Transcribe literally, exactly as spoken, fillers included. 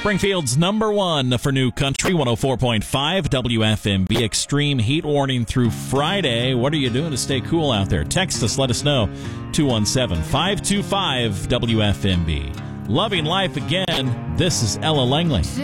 Springfield's number one for New Country, one oh four point five W F M B. Extreme heat warning through Friday. What are you doing to stay cool out there? Text us, let us know. two one seven, five two five, W F M B. Loving life again. This is Ella Langley.